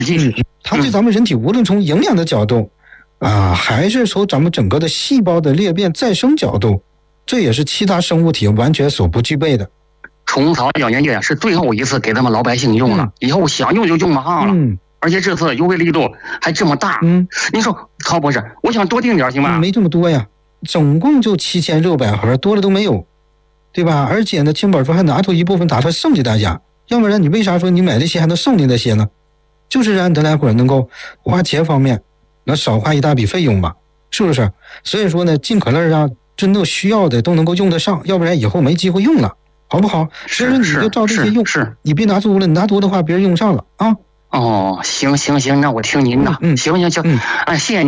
它对咱们人体无论从营养的角度还是从咱们整个的细胞的裂变再生角度，这也是其他生物体完全所不具备的。 虫草养元液是最后一次给咱们老百姓用了，以后想用就用不上了。而且这次优惠力度还这么大。你说曹博士，我想多订点行吗？ 没这么多呀，总共就7600盒，多了都没有，对吧？而且呢，青宝说还拿出一部分打算送给大家，要不然你为啥说你买这些还能送你那些呢？就是让大家伙能够花钱方面能少花一大笔费用吧，是不是？所以说呢，尽可能让真正需要的都能够用得上，要不然以后没机会用了，好不好？所以说你就照这些用，你别拿多了，你拿多的话别人用上了啊。 哦，行，那我听您的。行，谢谢您。